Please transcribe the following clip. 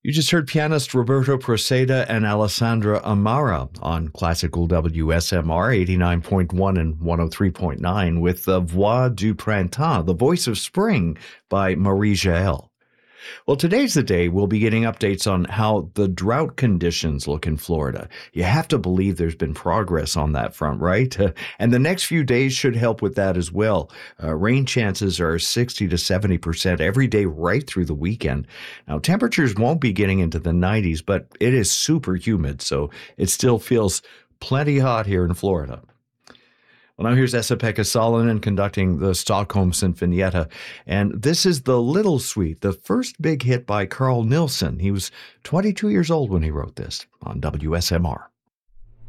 You just heard pianist Roberto Proceda and Alessandra Amara on classical WSMR 89.1 and 103.9 with the Voix du Printemps, the Voice of Spring by Marie Jael. Well, today's the day we'll be getting updates on how the drought conditions look in Florida. You have to believe there's been progress on that front, right? And the next few days should help with that as well. Rain chances are 60 to 70% every day right through the weekend. Now, temperatures won't be getting into the 90s, but it is super humid, so it still feels plenty hot here in Florida. Well, now here's Esa-Pekka Salonen conducting the Stockholm Sinfonietta, and this is the Little Suite, the first big hit by Carl Nielsen. He was 22 years old when he wrote this on WSMR.